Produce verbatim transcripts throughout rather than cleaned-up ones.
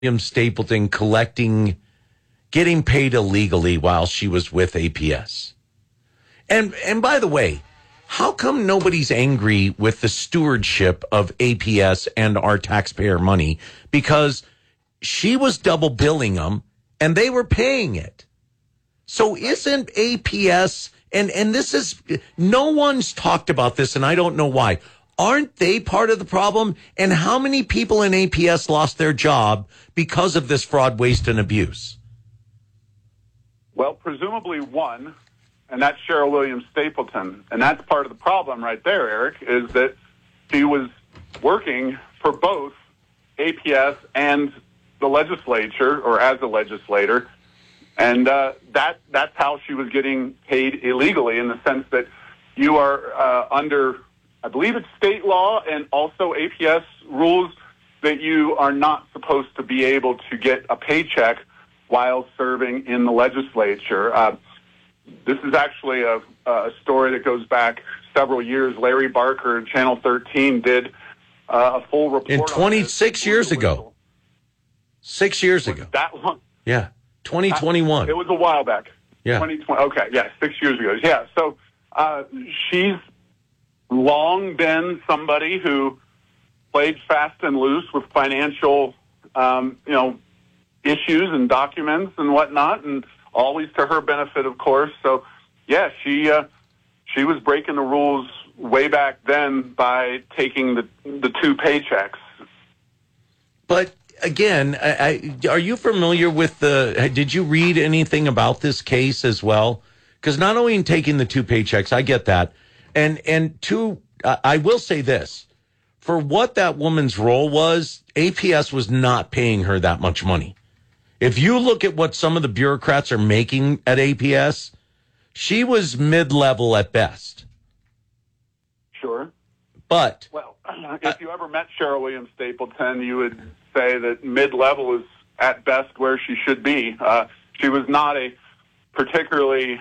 William Stapleton collecting, getting paid illegally while she was with A P S. And and by the way, how come nobody's angry with the stewardship of A P S and our taxpayer money? Because she was double billing them and they were paying it. So isn't A P S, and, and this is, no one's talked about this and I don't know why. Aren't they part of the problem? And how many people in A P S lost their job because of this fraud, waste, and abuse? Well, presumably one, and that's Cheryl Williams Stapleton. And that's part of the problem right there, Eric, is that she was working for both A P S and the legislature, or as a legislator. And uh, that that's how she was getting paid illegally, in the sense that you are uh, under, I believe it's state law and also A P S rules, that you are not supposed to be able to get a paycheck while serving in the legislature. Uh, this is actually a, a story that goes back several years. Larry Barker, Channel thirteen, did uh, a full report. In twenty-six years ago. Six years ago. That long? Yeah. twenty twenty-one. It was a while back. Yeah. twenty twenty. Okay, yeah, six years ago. Yeah, so uh, she's long been somebody who played fast and loose with financial, um, you know, issues and documents and whatnot, and always to her benefit, of course. So, yeah, she uh, she was breaking the rules way back then by taking the the two paychecks. But again, I, I, are you familiar with the? Did you read anything about this case as well? Because not only in taking the two paychecks, I get that, and and two, uh, I will say this: for what that woman's role was, A P S was not paying her that much money. If you look at what some of the bureaucrats are making at A P S, she was mid-level at best. Sure. But well, if you ever met Cheryl Williams Stapleton, you would say that mid-level is at best where she should be. Uh, she was not a particularly,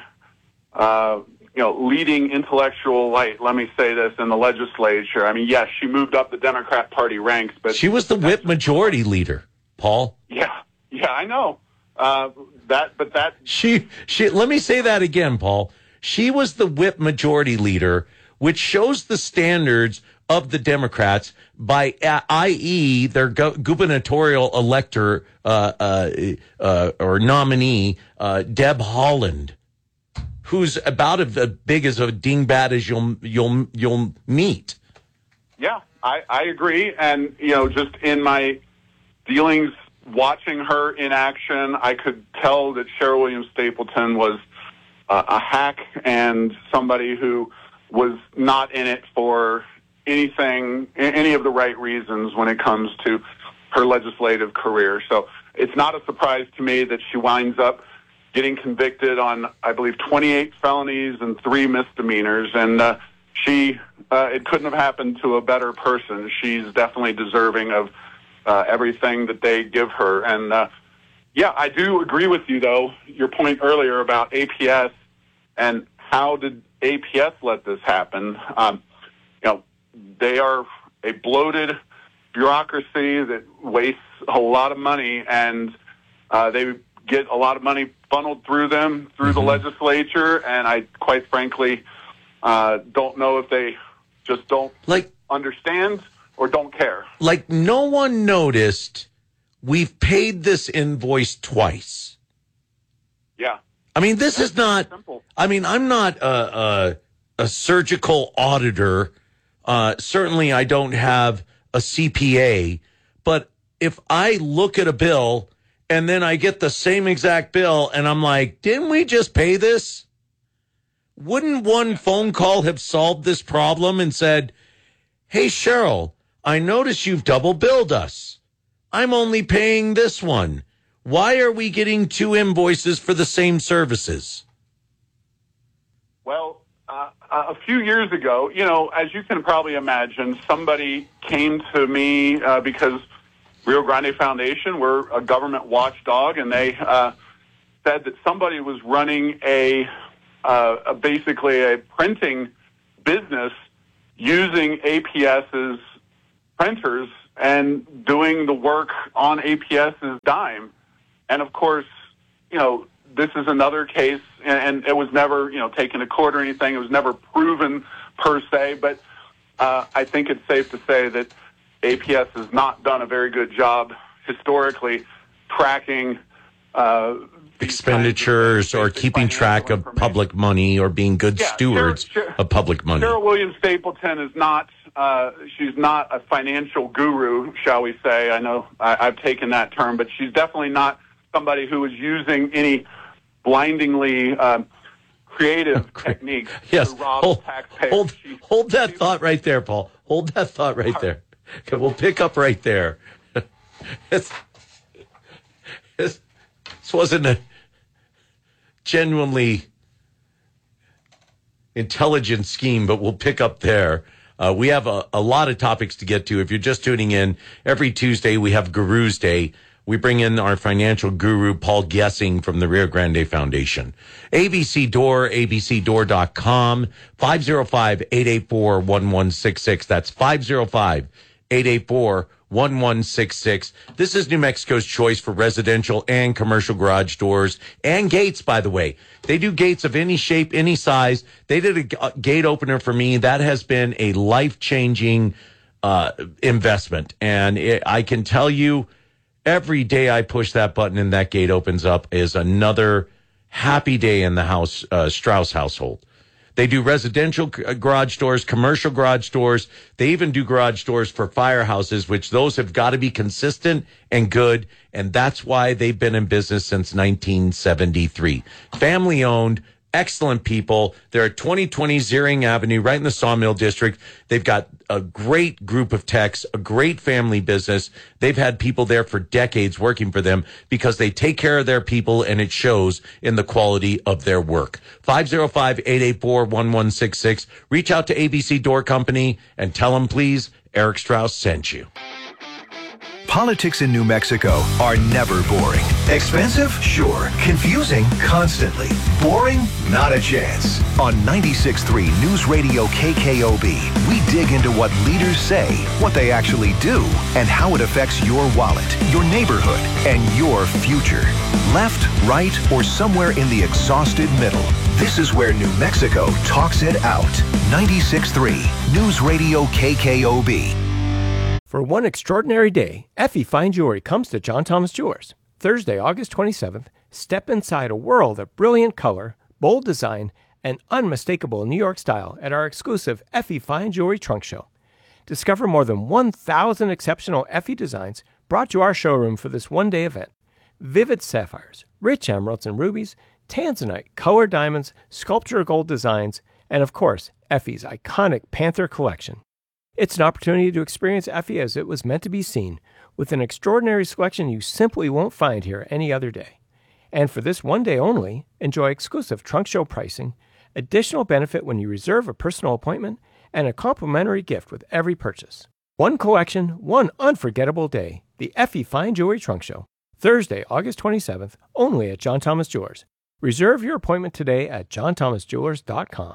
uh, you know, leading intellectual light, let me say this, in the legislature. I mean, yes, she moved up the Democrat Party ranks, but she was the whip majority leader, Paul. Yeah, yeah, I know. Uh, that, but that she she. Let me say that again, Paul. She was the whip majority leader, which shows the standards of the Democrats by, uh, that is, their gu- gubernatorial elector uh, uh, uh, or nominee, uh, Deb Haaland, who's about as big as a dingbat as you'll you'll you'll meet. Yeah, I, I agree, and you know, just in my dealings watching her in action, I could tell that Cheryl Williams Stapleton was uh, a hack and somebody who was not in it for anything, any of the right reasons when it comes to her legislative career. So it's not a surprise to me that she winds up getting convicted on, I believe, twenty-eight felonies and three misdemeanors. And uh, she, uh, it couldn't have happened to a better person. She's definitely deserving of uh, everything that they give her. And uh, yeah, I do agree with you, though, your point earlier about A P S and how did A P S let this happen. Um, you know, they are a bloated bureaucracy that wastes a lot of money, and uh, they get a lot of money funneled through them, through mm-hmm. the legislature, and I, quite frankly, uh, don't know if they just don't like understand or don't care. Like, no one noticed we've paid this invoice twice. Yeah. I mean, this That's is not, simple. I mean, I'm not a, a, a surgical auditor. Uh, certainly, I don't have a C P A. But if I look at a bill and then I get the same exact bill and I'm like, didn't we just pay this? Wouldn't one phone call have solved this problem and said, hey, Cheryl, I notice you've double billed us. I'm only paying this one. Why are we getting two invoices for the same services? Well, uh, a few years ago, you know, as you can probably imagine, somebody came to me uh, because Rio Grande Foundation, we're a government watchdog, and they uh, said that somebody was running a, uh, a basically a printing business using APS's printers and doing the work on APS's dime. And of course, you know, this is another case, and it was never, you know, taken to court or anything. It was never proven per se, but uh, I think it's safe to say that A P S has not done a very good job historically tracking uh, expenditures or keeping track of public money or being good yeah, stewards Cheryl, Cheryl, of public money. Cheryl Williams Stapleton is not, uh, she's not a financial guru, shall we say. I know I, I've taken that term, but she's definitely not somebody who is using any blindingly uh, creative oh, techniques yes. to rob hold, taxpayers. Hold, she, hold that she, thought right there, Paul. Hold that thought right there. Okay, we'll pick up right there. it's, it's, this wasn't a genuinely intelligent scheme, but we'll pick up there. Uh, we have a, a lot of topics to get to. If you're just tuning in, every Tuesday we have Guru's Day. We bring in our financial guru, Paul Gessing from the Rio Grande Foundation. A B C Door, A B C door dot com, five oh five, eight eight four, one one six six. That's five oh five, eight eight four, one one six six. This is New Mexico's choice for residential and commercial garage doors and gates, by the way. They do gates of any shape, any size. They did a gate opener for me. That has been a life-changing uh, investment. And it, I can tell you, every day I push that button and that gate opens up is another happy day in the house, uh, Strauss household. They do residential garage doors, commercial garage doors. They even do garage doors for firehouses, which those have got to be consistent and good. And that's why they've been in business since nineteen seventy-three. Family owned. Excellent people. They're at twenty twenty Ziering Avenue, right in the Sawmill District. They've got a great group of techs, a great family business. They've had people there for decades working for them because they take care of their people, and it shows in the quality of their work. five oh five, eight eight four, one one six six. Reach out to A B C Door Company and tell them, please, Eric Strauss sent you. Politics in New Mexico are never boring. Expensive? Sure. Confusing? Constantly. Boring? Not a chance. On ninety-six point three News Radio K K O B, we dig into what leaders say, what they actually do, and how it affects your wallet, your neighborhood, and your future. Left, right, or somewhere in the exhausted middle. This is where New Mexico talks it out. ninety-six point three News Radio K K O B. For one extraordinary day, Effie Fine Jewelry comes to John Thomas Jewelers. Thursday, August twenty-seventh, step inside a world of brilliant color, bold design, and unmistakable New York style at our exclusive Effie Fine Jewelry Trunk Show. Discover more than one thousand exceptional Effie designs brought to our showroom for this one-day event. Vivid sapphires, rich emeralds and rubies, tanzanite, colored diamonds, sculpture gold designs, and of course, Effie's iconic Panther collection. It's an opportunity to experience Effie as it was meant to be seen, with an extraordinary selection you simply won't find here any other day. And for this one day only, enjoy exclusive trunk show pricing, additional benefit when you reserve a personal appointment, and a complimentary gift with every purchase. One collection, one unforgettable day. The Effie Fine Jewelry Trunk Show. Thursday, August twenty-seventh, only at John Thomas Jewelers. Reserve your appointment today at john thomas jewelers dot com.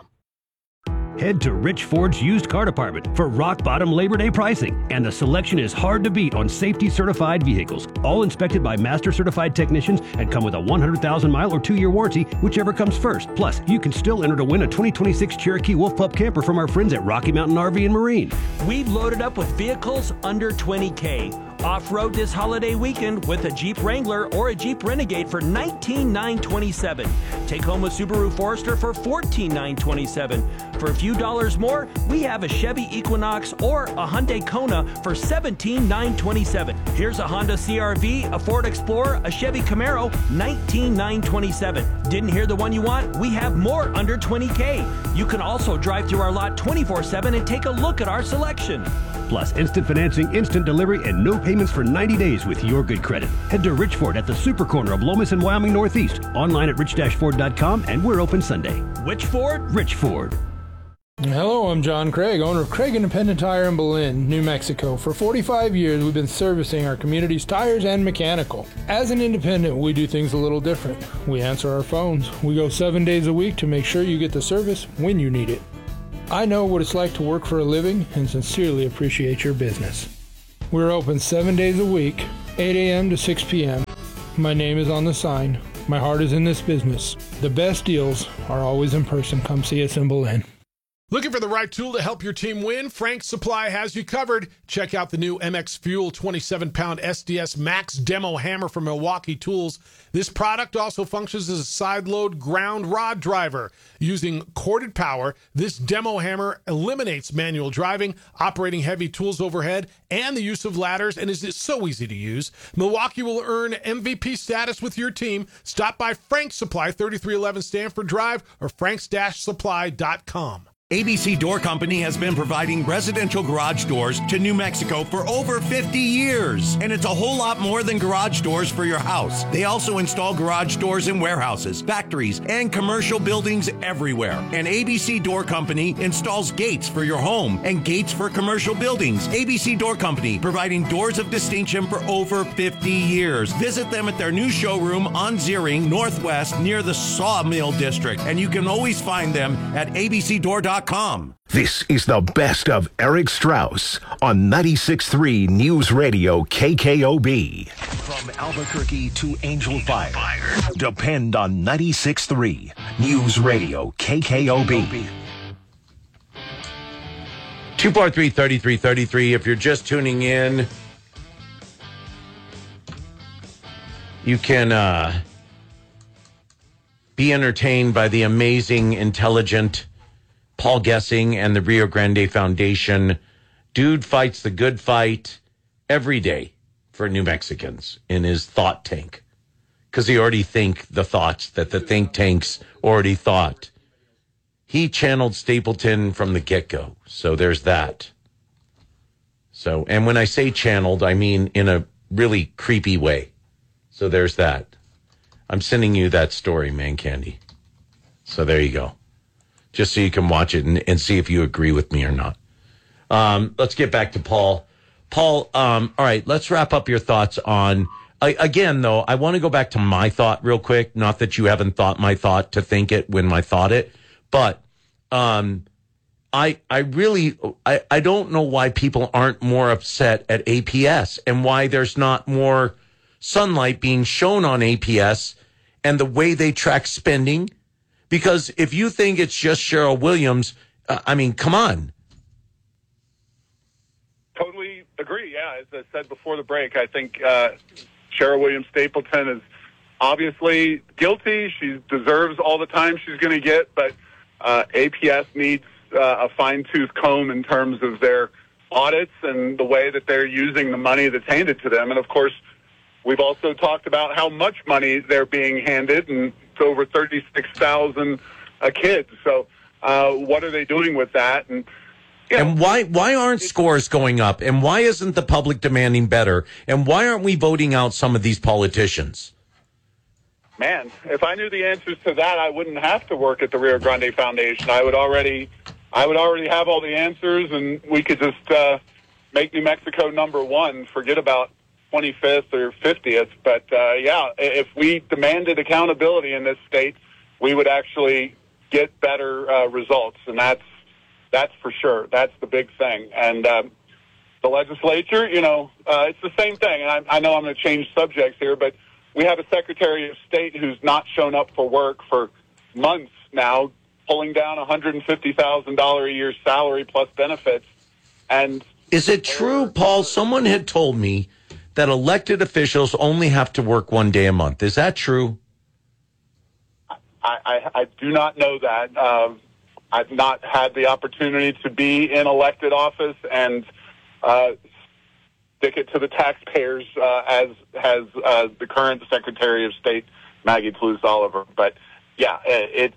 Head to Rich Ford's used car department for rock-bottom Labor Day pricing, and the selection is hard to beat on safety-certified vehicles, all inspected by master-certified technicians and come with a one hundred thousand mile or two-year warranty, whichever comes first. Plus, you can still enter to win a twenty twenty-six Cherokee Wolf Pup camper from our friends at Rocky Mountain R V and Marine. We've loaded up with vehicles under twenty K. Off-road this holiday weekend with a Jeep Wrangler or a Jeep Renegade for nineteen thousand nine hundred twenty-seven dollars. Take home a Subaru Forester for fourteen thousand nine hundred twenty-seven dollars. For a few dollars more, we have a Chevy Equinox or a Hyundai Kona for seventeen thousand nine hundred twenty-seven dollars. Here's a Honda C R V, a Ford Explorer, a Chevy Camaro, nineteen thousand nine hundred twenty-seven dollars. Didn't hear the one you want? We have more under twenty K. You can also drive through our lot twenty-four seven and take a look at our selection. Plus, instant financing, instant delivery, and no payments for ninety days with your good credit. Head to Rich Ford at the super corner of Lomas and Wyoming Northeast. Online at rich dash ford dot com, and we're open Sunday. Which Ford? Rich Ford. Hello, I'm John Craig, owner of Craig Independent Tire in Belen, New Mexico. For forty-five years, we've been servicing our community's tires and mechanical. As an independent, we do things a little different. We answer our phones. We go seven days a week to make sure you get the service when you need it. I know what it's like to work for a living and sincerely appreciate your business. We're open seven days a week, eight a.m. to six p.m. My name is on the sign. My heart is in this business. The best deals are always in person. Come see us in Belen. Looking for the right tool to help your team win? Frank's Supply has you covered. Check out the new M X Fuel twenty-seven pound S D S Max Demo Hammer from Milwaukee Tools. This product also functions as a side-load ground rod driver. Using corded power, this demo hammer eliminates manual driving, operating heavy tools overhead, and the use of ladders, and is so easy to use. Milwaukee will earn M V P status with your team. Stop by Frank's Supply, thirty-three eleven Stanford Drive, or franks dash supply dot com. A B C Door Company has been providing residential garage doors to New Mexico for over fifty years. And it's a whole lot more than garage doors for your house. They also install garage doors in warehouses, factories, and commercial buildings everywhere. And A B C Door Company installs gates for your home and gates for commercial buildings. A B C Door Company, providing doors of distinction for over fifty years. Visit them at their new showroom on Ziering Northwest near the Sawmill District. And you can always find them at a b c door dot com. This is the best of Eric Strauss on ninety-six point three News Radio K K O B. From Albuquerque to Angel Fire, depend on ninety-six point three News Radio K K O B. two four three, three three three three. If you're just tuning in, you can uh, be entertained by the amazing, intelligent Paul Gessing and the Rio Grande Foundation. Dude fights the good fight every day for New Mexicans in his thought tank, because he already think the thoughts that the think tanks already thought. He channeled Stapleton from the get-go, so there's that. So, and when I say channeled, I mean in a really creepy way. So there's that. I'm sending you that story, Man Candy. So there you go. Just so you can watch it and, and see if you agree with me or not. Um, let's get back to Paul. Paul, um, all right, let's wrap up your thoughts on, I, again, though, I want to go back to my thought real quick. Not that you haven't thought my thought to think it when I thought it, but um, I I really, I, I don't know why people aren't more upset at A P S and why there's not more sunlight being shown on A P S and the way they track spending. Because if you think it's just Cheryl Williams, uh, I mean, come on. Totally agree. Yeah, as I said before the break, I think uh, Cheryl Williams Stapleton is obviously guilty. She deserves all the time she's going to get, but uh, A P S needs uh, a fine-tooth comb in terms of their audits and the way that they're using the money that's handed to them. And, of course, we've also talked about how much money they're being handed, and it's over thirty-six thousand a kid. So uh, what are they doing with that? And, you know, and why why aren't scores going up? And why isn't the public demanding better? And why aren't we voting out some of these politicians? Man, if I knew the answers to that, I wouldn't have to work at the Rio Grande Foundation. I would already, I would already have all the answers, and we could just uh, make New Mexico number one. Forget about twenty-fifth or fiftieth. But, uh, yeah, if we demanded accountability in this state, we would actually get better uh, results, and that's that's for sure. That's the big thing. And um, the legislature, you know, uh, it's the same thing. And I, I know I'm going to change subjects here, but we have a Secretary of State who's not shown up for work for months now, pulling down one hundred fifty thousand dollars a year salary plus benefits. And is it true, Paul? Someone had told me that elected officials only have to work one day a month. Is that true? I, I, I do not know that. Um, I've not had the opportunity to be in elected office and uh, stick it to the taxpayers uh, as has uh, the current Secretary of State, Maggie Palouse Oliver. But, yeah, it, it,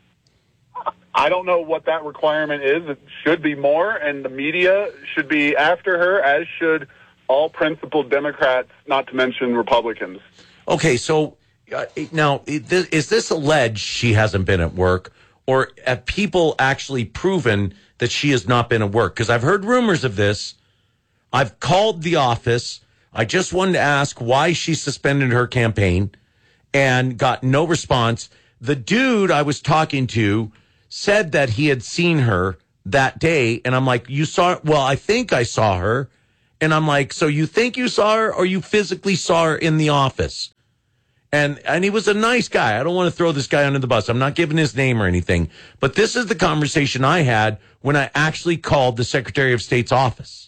I don't know what that requirement is. It should be more, and the media should be after her, as should all principled Democrats, not to mention Republicans. Okay, so uh, now, is this alleged she hasn't been at work, or have people actually proven that she has not been at work? Because I've heard rumors of this. I've called the office. I just wanted to ask why she suspended her campaign and got no response. The dude I was talking to said that he had seen her that day, and I'm like, you saw her? Well, I think I saw her. And I'm like, so you think you saw her or you physically saw her in the office? And and he was a nice guy. I don't want to throw this guy under the bus. I'm not giving his name or anything. But this is the conversation I had when I actually called the Secretary of State's office.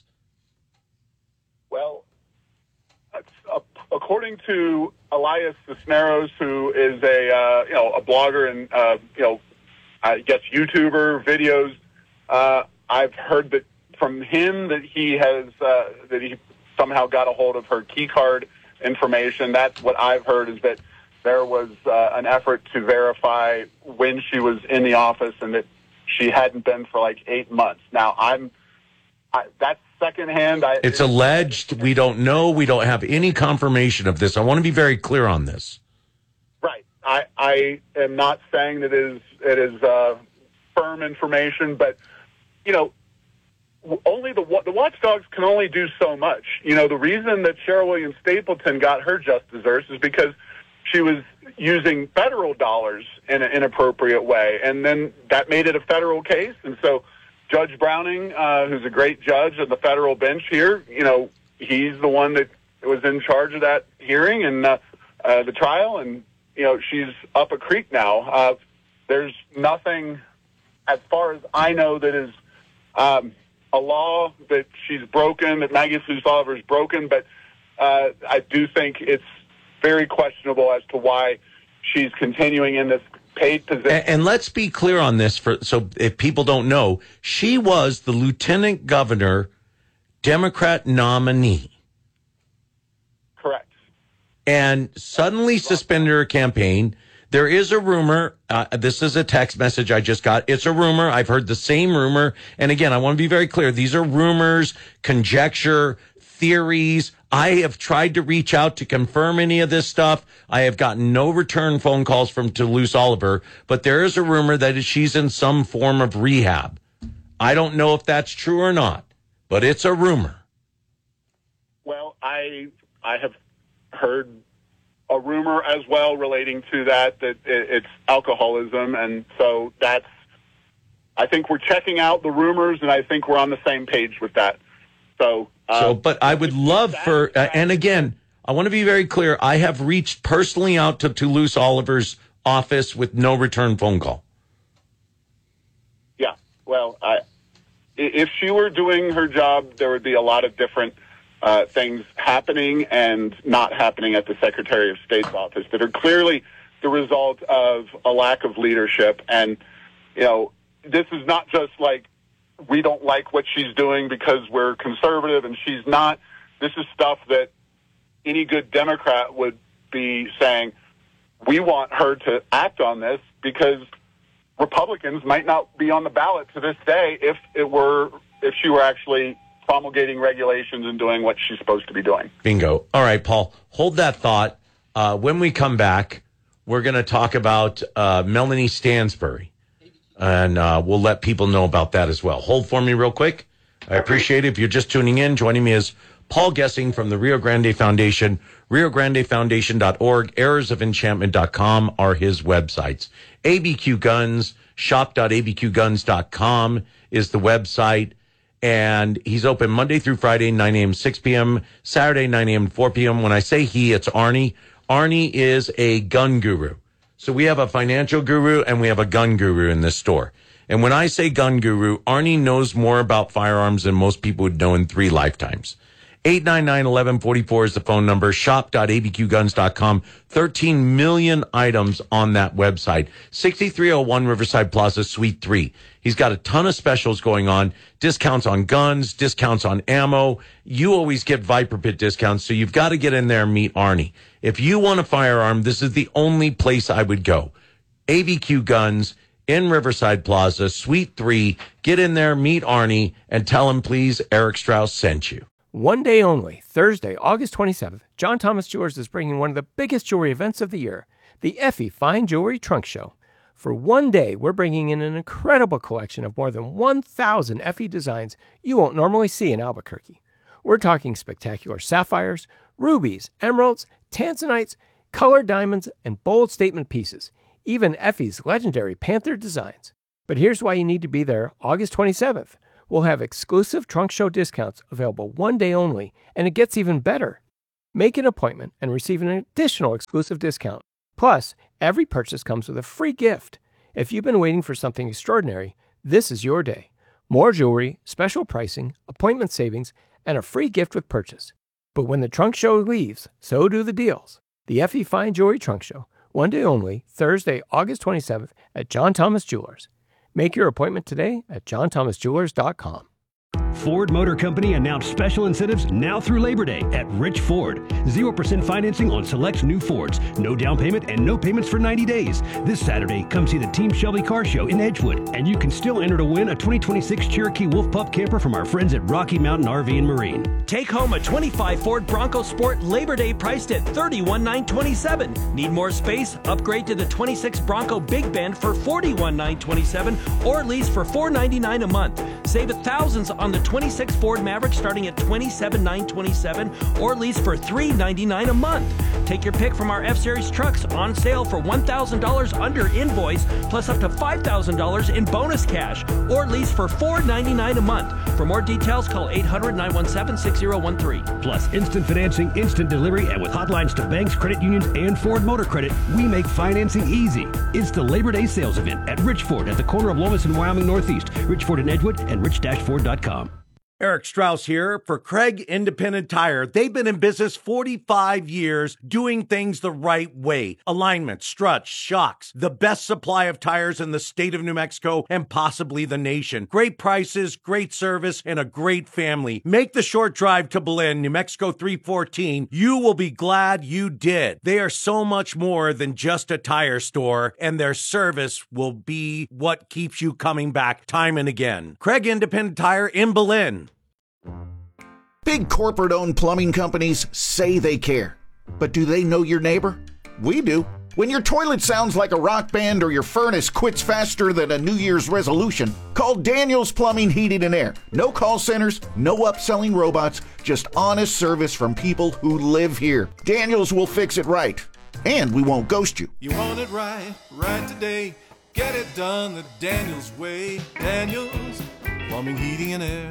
Well, uh, according to Elias Cisneros, who is a uh, you know a blogger and uh, you know I guess YouTuber videos, uh, I've heard that from him that he has uh, that he somehow got a hold of her key card information. That's what I've heard, is that there was uh, an effort to verify when she was in the office and that she hadn't been for like eight months. Now, I'm I, that's secondhand. I, it's alleged. We don't know. We don't have any confirmation of this. I want to be very clear on this. Right. I, I am not saying that it is, it is uh, firm information, but, you know, only the the watchdogs can only do so much. You know, the reason that Cheryl Williams Stapleton got her just desserts is because she was using federal dollars in an inappropriate way, and then that made it a federal case. And so Judge Browning, uh, who's a great judge of the federal bench here, you know, he's the one that was in charge of that hearing and uh, uh, the trial, and, you know, she's up a creek now. Uh, there's nothing, as far as I know, that is um, a law that she's broken, that Maggie Sluice Oliver is broken, but uh, I do think it's very questionable as to why she's continuing in this paid position. And, and let's be clear on this, for so if people don't know, she was the lieutenant governor Democrat nominee. Correct. And suddenly suspended her campaign. There is a rumor. Uh, this is a text message I just got. It's a rumor. I've heard the same rumor. And again, I want to be very clear. These are rumors, conjecture, theories. I have tried to reach out to confirm any of this stuff. I have gotten no return phone calls from Toulouse Oliver, but there is a rumor that she's in some form of rehab. I don't know if that's true or not, but it's a rumor. Well, I I have heard a rumor as well relating to that, that it's alcoholism. And so that's, I think we're checking out the rumors, and I think we're on the same page with that. So, uh, so but I would love for, uh, and again, I want to be very clear. I have reached personally out to Toulouse Oliver's office with no return phone call. Yeah. Well, I, if she were doing her job, there would be a lot of different Uh, things happening and not happening at the Secretary of State's office that are clearly the result of a lack of leadership. And, you know, this is not just like we don't like what she's doing because we're conservative and she's not. This is stuff that any good Democrat would be saying, we want her to act on this because Republicans might not be on the ballot to this day if it were, if she were actually promulgating regulations and doing what she's supposed to be doing. Bingo. All right, Paul, hold that thought. Uh, when we come back, we're going to talk about uh, Melanie Stansbury, and uh, we'll let people know about that as well. Hold for me real quick. I appreciate it. If you're just tuning in, joining me is Paul Gessing from the Rio Grande Foundation. Rio Grande Foundation dot org, errors of enchantment dot com are his websites. A B Q Guns, shop dot a b q guns dot com is the website. And he's open Monday through Friday, nine a.m. six p.m., Saturday, nine a.m. four p.m. When I say he, it's Arnie. Arnie is a gun guru. So we have a financial guru and we have a gun guru in this store. And when I say gun guru, Arnie knows more about firearms than most people would know in three lifetimes. eight nine nine, one one four four is the phone number. shop dot a b q guns dot com. thirteen million items on that website. sixty-three oh one Riverside Plaza, Suite three. He's got a ton of specials going on. Discounts on guns, discounts on ammo. You always get Viper Pit discounts, so you've got to get in there and meet Arnie. If you want a firearm, this is the only place I would go. A B Q Guns in Riverside Plaza, Suite three. Get in there, meet Arnie, and tell him, please, Eric Strauss sent you. One day only, Thursday, August twenty-seventh, John Thomas Jewelers is bringing one of the biggest jewelry events of the year, the Effie Fine Jewelry Trunk Show. For one day, we're bringing in an incredible collection of more than one thousand Effie designs you won't normally see in Albuquerque. We're talking spectacular sapphires, rubies, emeralds, tanzanites, colored diamonds, and bold statement pieces, even Effie's legendary Panther designs. But here's why you need to be there August twenty-seventh. We'll have exclusive Trunk Show discounts available one day only, and it gets even better. Make an appointment and receive an additional exclusive discount. Plus, every purchase comes with a free gift. If you've been waiting for something extraordinary, this is your day. More jewelry, special pricing, appointment savings, and a free gift with purchase. But when the Trunk Show leaves, so do the deals. The Effie Fine Jewelry Trunk Show, one day only, Thursday, August twenty-seventh at John Thomas Jewelers. Make your appointment today at john thomas jewelers dot com. Ford Motor Company announced special incentives now through Labor Day at Rich Ford. zero percent financing on select new Fords. No down payment and no payments for ninety days. This Saturday, come see the Team Shelby Car Show in Edgewood. And you can still enter to win a twenty twenty-six Cherokee Wolf Pup camper from our friends at Rocky Mountain R V and Marine. Take home a twenty-five Ford Bronco Sport Labor Day priced at thirty-one thousand nine hundred twenty-seven dollars. Need more space? Upgrade to the twenty-six Bronco Big Bend for forty-one thousand nine hundred twenty-seven dollars or lease for four hundred ninety-nine dollars a month. Save thousands on the twenty-six Ford Maverick starting at twenty-seven thousand nine hundred twenty-seven dollars or lease for three hundred ninety-nine dollars a month. Take your pick from our F-Series trucks on sale for one thousand dollars under invoice plus up to five thousand dollars in bonus cash or lease for four hundred ninety-nine dollars a month. For more details, call eight hundred, nine one seven, six zero one three. Plus instant financing, instant delivery, and with hotlines to banks, credit unions, and Ford Motor Credit, we make financing easy. It's the Labor Day sales event at Rich Ford at the corner of Lomas and Wyoming Northeast. Rich Ford in Edgewood and rich dash ford dot com. Eric Strauss here for Craig Independent Tire. They've been in business forty-five years doing things the right way. Alignment, struts, shocks, the best supply of tires in the state of New Mexico and possibly the nation. Great prices, great service, and a great family. Make the short drive to Belen, New Mexico three fourteen. You will be glad you did. They are so much more than just a tire store, and their service will be what keeps you coming back time and again. Craig Independent Tire in Belen. Big corporate-owned plumbing companies say they care. But do they know your neighbor? We do. When your toilet sounds like a rock band or your furnace quits faster than a New Year's resolution, call Daniels Plumbing, Heating, and Air. No call centers, no upselling robots, just honest service from people who live here. Daniels will fix it right. And we won't ghost you. You want it right, right today. Get it done the Daniels way. Daniels Plumbing, Heating, and Air.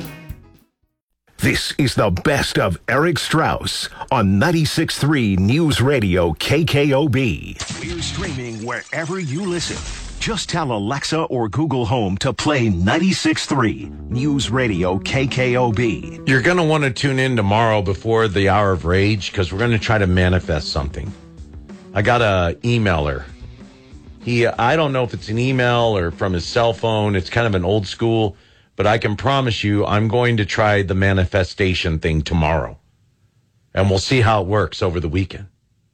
This is the best of Eric Strauss on ninety-six point three News Radio K K O B. We're streaming wherever you listen. Just tell Alexa or Google Home to play ninety-six point three News Radio K K O B. You're going to want to tune in tomorrow before the Hour of Rage because we're going to try to manifest something. I got a emailer. He, I don't know if it's an email or from his cell phone. It's kind of an old school. But I can promise you I'm going to try the manifestation thing tomorrow. And we'll see how it works over the weekend.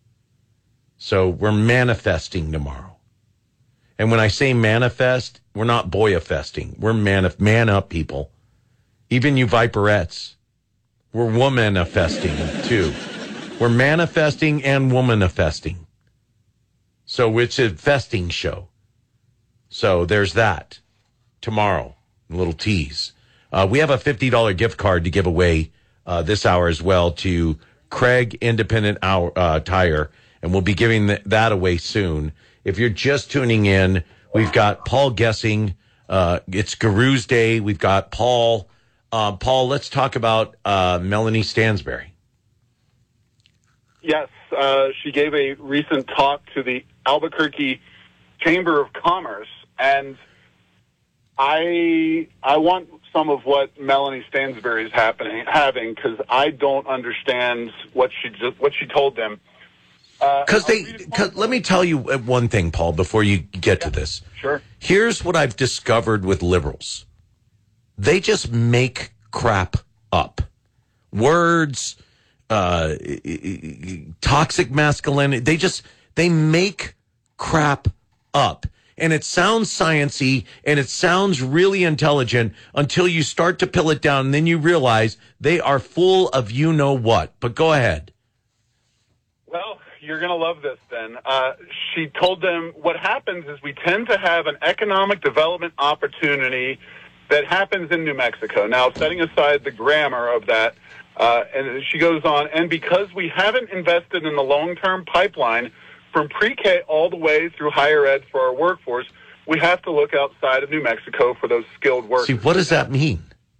So we're manifesting tomorrow. And when I say manifest, we're not boyafesting. We're man, man up, people. Even you Viperettes. We're womanifesting, too. We're manifesting and womanifesting. So it's a festing show. So there's that tomorrow. A little tease. Uh, we have a fifty dollars gift card to give away uh, this hour as well to Craig Independent Hour, uh, Tire, and we'll be giving th- that away soon. If you're just tuning in, we've got Paul Guessing. Uh, it's Guru's Day. We've got Paul. Uh, Paul, let's talk about uh, Melanie Stansberry. Yes, uh, she gave a recent talk to the Albuquerque Chamber of Commerce, and I I want some of what Melanie Stansberry is happening having because I don't understand what she just, what she told them. Because uh, they, cause, let me tell you one thing, Paul, before you get yeah, to this. Sure. Here's what I've discovered with liberals: they just make crap up. Words, uh, toxic masculinity. They just they make crap up. And it sounds sciencey and it sounds really intelligent until you start to peel it down. And then you realize they are full of you know what. But go ahead. Well, you're going to love this then. Uh, she told them what happens is we tend to have an economic development opportunity that happens in New Mexico. Now, setting aside the grammar of that, uh, and she goes on, and because we haven't invested in the long-term pipeline from pre-K all the way through higher ed for our workforce, we have to look outside of New Mexico for those skilled workers. See, what does that mean?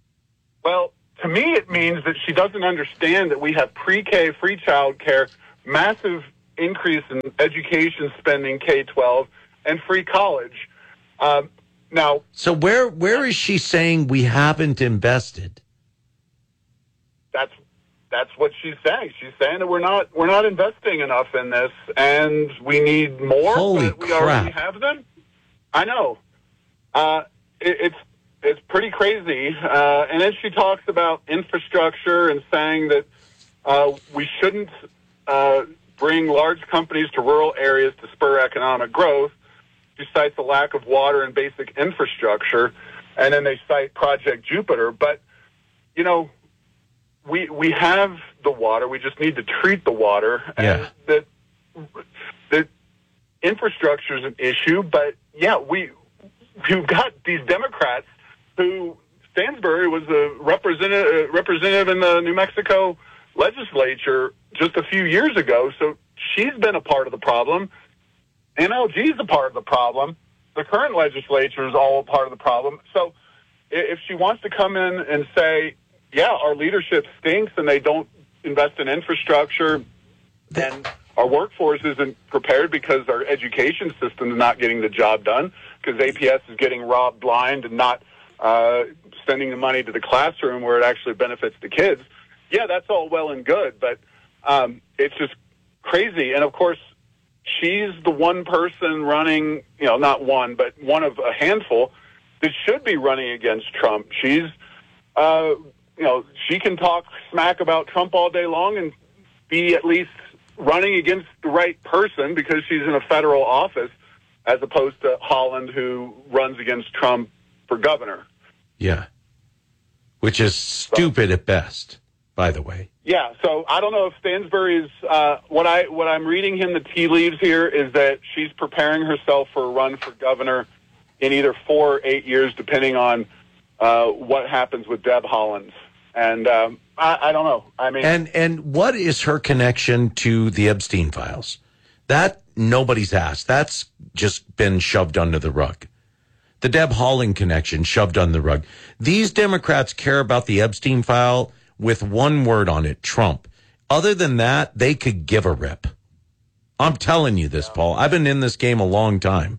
Well, to me, it means that she doesn't understand that we have pre-K, free child care, massive increase in education spending, K twelve, and free college. Um, now, so where where is she saying we haven't invested? That's that's what she's saying. She's saying that we're not we're not investing enough in this, and we need more. Holy but we crap. already have them. I know. Uh, it, it's it's pretty crazy. Uh, and then she talks about infrastructure and saying that uh, we shouldn't uh, bring large companies to rural areas to spur economic growth. She cites a lack of water and basic infrastructure, and then they cite Project Jupiter. But, you know, we we have the water. We just need to treat the water. Yeah. And that the infrastructure is an issue, but, yeah, we, we've got these Democrats who Stansbury was a representative, uh, representative in the New Mexico legislature just a few years ago, so she's been a part of the problem. M L G is a part of the problem. The current legislature is all a part of the problem. So if she wants to come in and say, yeah, our leadership stinks and they don't invest in infrastructure and our workforce isn't prepared because our education system is not getting the job done because A P S is getting robbed blind and not uh, sending the money to the classroom where it actually benefits the kids. Yeah, that's all well and good, but um, it's just crazy. And, of course, she's the one person running, you know, not one, but one of a handful that should be running against Trump. She's, uh, you know, she can talk smack about Trump all day long and be at least running against the right person because she's in a federal office as opposed to Holland, who runs against Trump for governor. Yeah. Which is stupid so, at best, by the way. Yeah, so I don't know if Stansbury's uh, what I what I'm reading in the tea leaves here is that she's preparing herself for a run for governor in either four or eight years, depending on uh, what happens with Deb Haaland. And um, I, I don't know. I mean, and and what is her connection to the Epstein files? That nobody's asked. That's just been shoved under the rug. The Deb Haaland connection shoved under the rug. These Democrats care about the Epstein file with one word on it, Trump. Other than that, they could give a rip. I'm telling you this, Paul. I've been in this game a long time.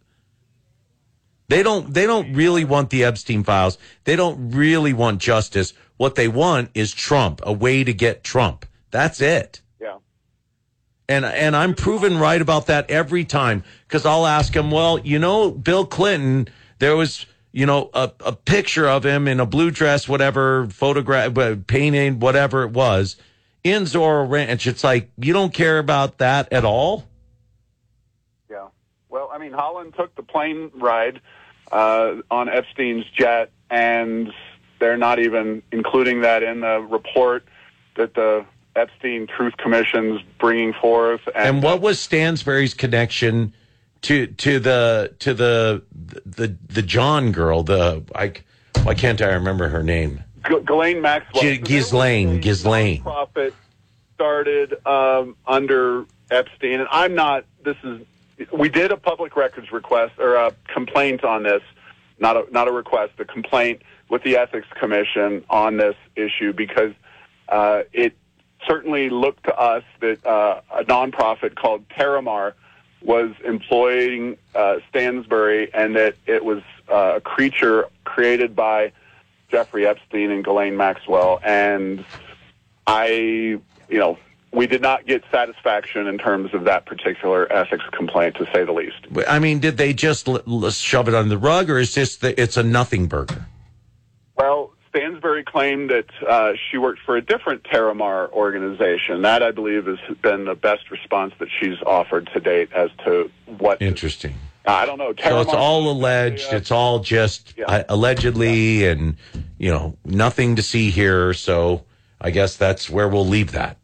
They don't they don't really want the Epstein files. They don't really want justice. What they want is Trump, a way to get Trump. That's it. Yeah. And and I'm proven right about that every time because I'll ask him, well, you know, Bill Clinton, there was, you know, a, a picture of him in a blue dress, whatever, photograph, painting, whatever it was, in Zorro Ranch. It's like, you don't care about that at all? Yeah. Well, I mean, Holland took the plane ride uh, on Epstein's jet, and they're not even including that in the report that the Epstein Truth Commission's bringing forth. And, and what was Stansbury's connection to to the to the the the John girl? The I why can't I remember her name? G- Ghislaine Maxwell. G- Ghislaine. Ghislaine. Nonprofit started um, under Epstein, and I'm not. This is we did a public records request or a complaint on this, not a not a request, a complaint with the Ethics Commission on this issue because uh, it certainly looked to us that uh, a nonprofit called Terramar was employing uh, Stansbury, and that it was uh, a creature created by Jeffrey Epstein and Ghislaine Maxwell. And I, you know, we did not get satisfaction in terms of that particular ethics complaint, to say the least. I mean, did they just l- l- shove it under the rug, or is this the, it's a nothing burger? Well, Stansbury claimed that uh, she worked for a different Terramar organization. That, I believe, has been the best response that she's offered to date as to what... Interesting. Uh, I don't know. Terramar, so it's all alleged. Uh, it's all just yeah. uh, allegedly, yeah. and, you know, nothing to see here. So I guess that's where we'll leave that.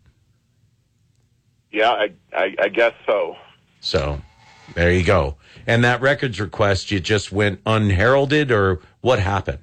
Yeah, I, I, I guess so. So there you go. And that records request, you just went unheralded, or what happened?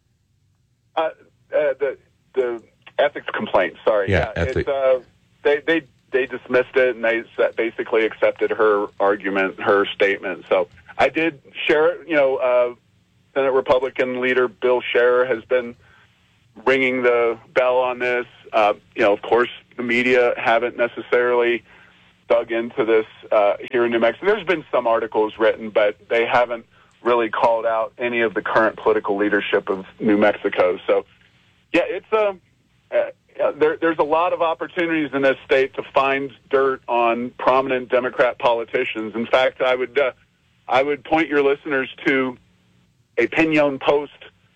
Uh, uh, the the ethics complaint. Sorry. Yeah. yeah ethic- it's, uh, they they they dismissed it, and they basically accepted her argument, her statement. So I did share it. You know, uh, Senate Republican leader Bill Scherer has been ringing the bell on this. Uh, you know, of course, the media haven't necessarily dug into this uh, here in New Mexico. There's been some articles written, but they haven't really called out any of the current political leadership of New Mexico. So, yeah, it's a uh, uh, there, there's a lot of opportunities in this state to find dirt on prominent Democrat politicians. In fact, I would uh, I would point your listeners to a Piñon Post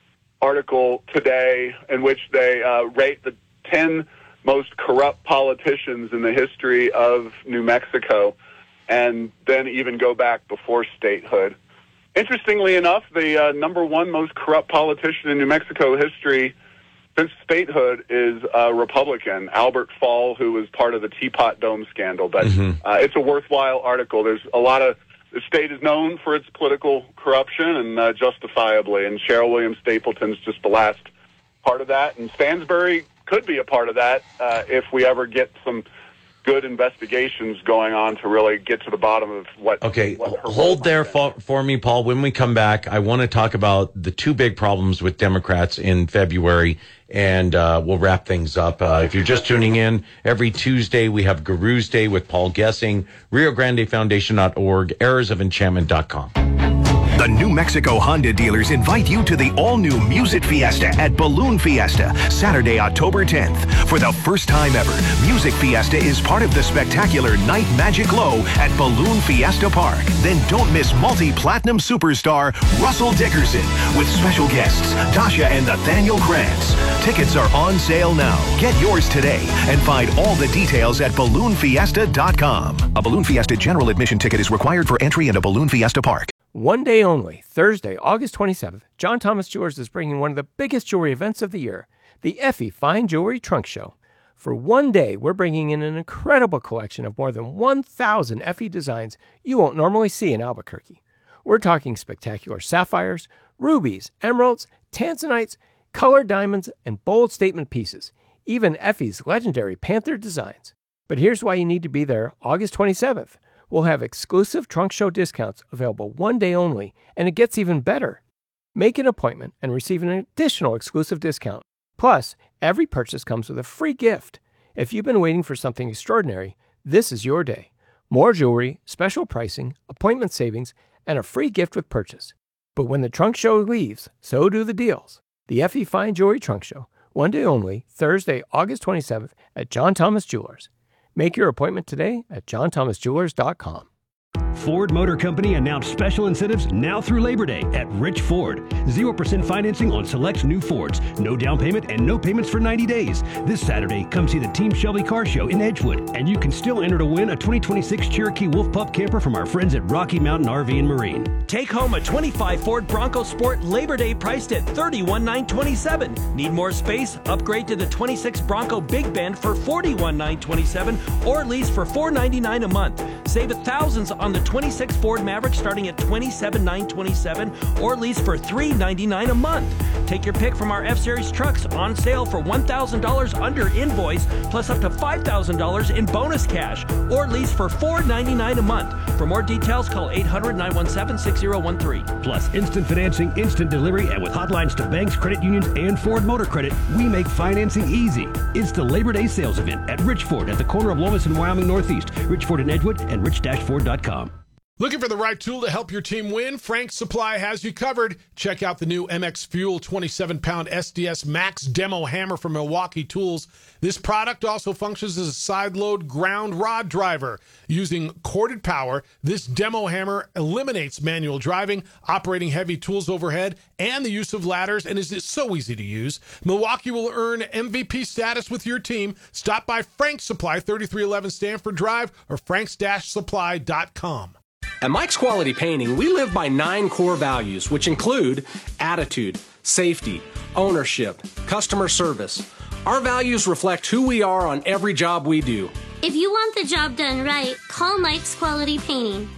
article today in which they uh, rate the ten most corrupt politicians in the history of New Mexico, and then even go back before statehood. Interestingly enough, the uh, number one most corrupt politician in New Mexico history since statehood is a Republican, Albert Fall, who was part of the Teapot Dome scandal. But mm-hmm. uh, it's a worthwhile article. There's a lot of the state is known for its political corruption, and uh, justifiably. And Cheryl Williams Stapleton's just the last part of that. And Stansbury could be a part of that uh, if we ever get some good investigations going on to really get to the bottom of what. Okay, what her hold there for, for me, Paul. When we come back, I want to talk about the two big problems with Democrats in February, and uh, we'll wrap things up. Uh, if you're just tuning in, every Tuesday we have Guru's Day with Paul Gessing, Rio Grande Foundation dot org, errors of enchantment dot com. The New Mexico Honda dealers invite you to the all-new Music Fiesta at Balloon Fiesta, Saturday, October tenth. For the first time ever, Music Fiesta is part of the spectacular Night Magic Glow at Balloon Fiesta Park. Then don't miss multi-platinum superstar Russell Dickerson with special guests Tasha and Nathaniel Krantz. Tickets are on sale now. Get yours today and find all the details at balloon fiesta dot com. A Balloon Fiesta general admission ticket is required for entry into Balloon Fiesta Park. One day only, Thursday, August twenty-seventh, John Thomas Jewelers is bringing one of the biggest jewelry events of the year, the Effie Fine Jewelry Trunk Show. For one day, we're bringing in an incredible collection of more than one thousand Effie designs you won't normally see in Albuquerque. We're talking spectacular sapphires, rubies, emeralds, tanzanites, colored diamonds, and bold statement pieces, even Effie's legendary Panther designs. But here's why you need to be there August twenty-seventh. We'll have exclusive trunk show discounts available one day only, and it gets even better. Make an appointment and receive an additional exclusive discount. Plus, every purchase comes with a free gift. If you've been waiting for something extraordinary, this is your day. More jewelry, special pricing, appointment savings, and a free gift with purchase. But when the trunk show leaves, so do the deals. The Effie Fine Jewelry Trunk Show, one day only, Thursday, August twenty-seventh at John Thomas Jewelers. Make your appointment today at john thomas jewelers dot com. Ford Motor Company announced special incentives now through Labor Day at Rich Ford. zero percent financing on select new Fords. No down payment and no payments for ninety days. This Saturday, come see the Team Shelby Car Show in Edgewood. And you can still enter to win a twenty twenty-six Cherokee Wolf Pup camper from our friends at Rocky Mountain R V and Marine. Take home a twenty-five Ford Bronco Sport Labor Day priced at thirty-one thousand nine hundred twenty-seven dollars. Need more space? Upgrade to the twenty-six Bronco Big Bend for forty-one thousand nine hundred twenty-seven dollars or lease for four hundred ninety-nine dollars a month. Save thousands on the twenty-six Ford Maverick starting at twenty-seven thousand nine hundred twenty-seven dollars or lease for three hundred ninety-nine dollars a month. Take your pick from our F-Series trucks on sale for one thousand dollars under invoice plus up to five thousand dollars in bonus cash or lease for four hundred ninety-nine dollars a month. For more details, call eight hundred, nine one seven, six zero one three. Plus instant financing, instant delivery, and with hotlines to banks, credit unions, and Ford Motor Credit, we make financing easy. It's the Labor Day sales event at Rich Ford at the corner of Lomas and Wyoming Northeast, Rich Ford in Edgewood, and rich dash ford dot com. Looking for the right tool to help your team win? Frank's Supply has you covered. Check out the new M X Fuel twenty-seven pound S D S Max Demo Hammer from Milwaukee Tools. This product also functions as a side-load ground rod driver. Using corded power, this demo hammer eliminates manual driving, operating heavy tools overhead, and the use of ladders, and is so easy to use. Milwaukee will earn M V P status with your team. Stop by Frank's Supply, thirty-three eleven Stanford Drive, or franks dash supply dot com. At Mike's Quality Painting, we live by nine core values, which include attitude, safety, ownership, customer service. Our values reflect who we are on every job we do. If you want the job done right, call Mike's Quality Painting.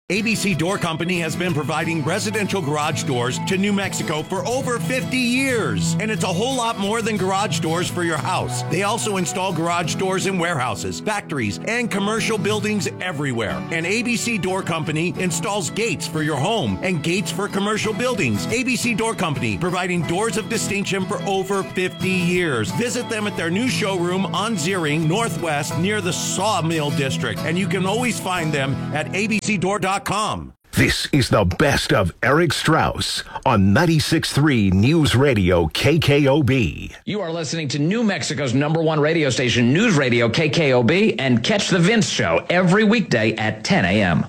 A B C Door Company has been providing residential garage doors to New Mexico for over fifty years. And it's a whole lot more than garage doors for your house. They also install garage doors in warehouses, factories, and commercial buildings everywhere. And A B C Door Company installs gates for your home and gates for commercial buildings. A B C Door Company, providing doors of distinction for over fifty years. Visit them at their new showroom on Ziering Northwest near the Sawmill District. And you can always find them at a b c door dot com. This is the best of Eric Strauss on ninety-six point three News Radio K K O B. You are listening to New Mexico's number one radio station, News Radio K K O B, and catch The Vince Show every weekday at ten a.m.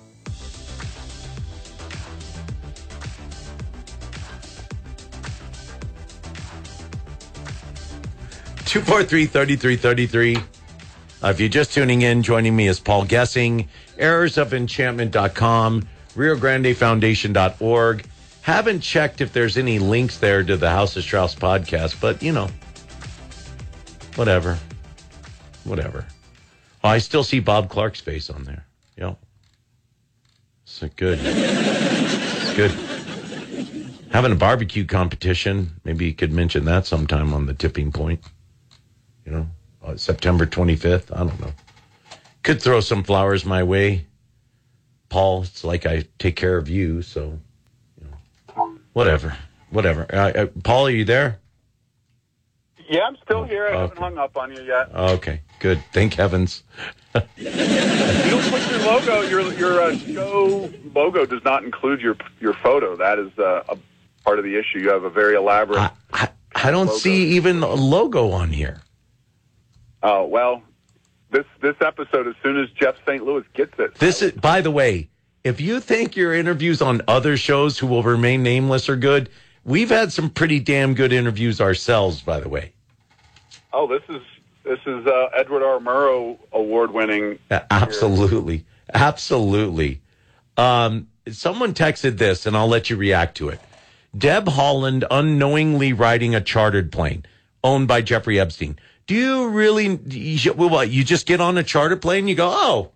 two four three, three three three three. Uh, if you're just tuning in, joining me is Paul Gessing, errors of enchantment dot com, Rio Grande Foundation dot org. Haven't checked if there's any links there to the House of Strauss podcast, but, you know, whatever. Whatever. Oh, I still see Bob Clark's face on there. Yep. So good. It's good. Having a barbecue competition. Maybe you could mention that sometime on the tipping point. You know, uh, September twenty-fifth. I don't know. Could throw some flowers my way. Paul, it's like I take care of you, so, you know, whatever. Whatever. Uh, uh, Paul, are you there? Yeah, I'm still here. I Okay. haven't hung up on you yet. Okay, good. Thank heavens. You don't put your logo, your your uh, show logo does not include your your photo. That is uh, a part of the issue. You have a very elaborate. I, I, I don't logo. see even a logo on here. Oh, well, this this episode, as soon as Jeff Saint Louis gets it. This is, by the way, if you think your interviews on other shows who will remain nameless are good, we've had some pretty damn good interviews ourselves, by the way. Oh, this is this is uh, Edward R. Murrow award-winning. Uh, absolutely. Absolutely. Um, someone texted this, and I'll let you react to it. Deb Holland unknowingly riding a chartered plane owned by Jeffrey Epstein. Do you really, you, well, what, you just get on a charter plane, you go, oh,